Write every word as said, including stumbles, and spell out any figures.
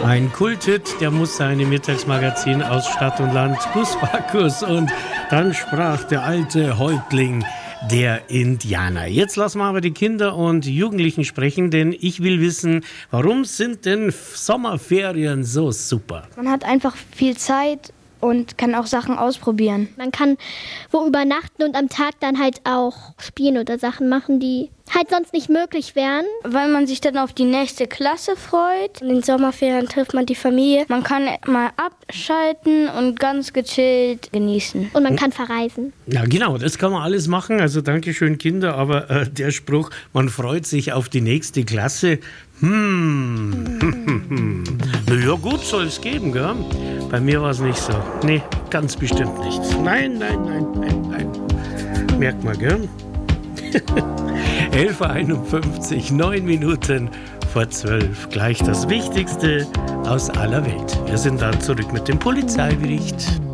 Ein Kulthit, der muss sein im Mittagsmagazin aus Stadt und Land. Kuss Bacchus. Und dann sprach der alte Häuptling, der Indianer. Jetzt lassen wir aber die Kinder und Jugendlichen sprechen, denn ich will wissen, warum sind denn Sommerferien so super? Man hat einfach viel Zeit und kann auch Sachen ausprobieren. Man kann wo übernachten und am Tag dann halt auch spielen oder Sachen machen, die halt sonst nicht möglich wären. Weil man sich dann auf die nächste Klasse freut. In den Sommerferien trifft man die Familie. Man kann mal abschalten und ganz gechillt genießen. Und man kann verreisen. Ja, genau, das kann man alles machen. Also Dankeschön, Kinder. Aber äh, der Spruch, man freut sich auf die nächste Klasse. Hm. Na ja, gut, soll es geben, gell? Bei mir war es nicht so. Nee, ganz bestimmt nicht. Nein, nein, nein, nein, nein. Merkt man, gell? elf Uhr einundfünfzig, neun Minuten vor zwölf. Gleich das Wichtigste aus aller Welt. Wir sind dann zurück mit dem Polizeibericht.